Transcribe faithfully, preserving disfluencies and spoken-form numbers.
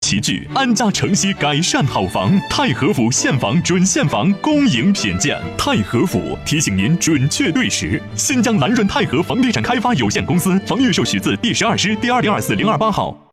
齐聚，安家城西改善好房。太和府现房准现房公营品鉴，太和府提醒您准确对时。新疆蓝润太和房地产开发有限公司房预售许字第十二师第二零二四零二八号。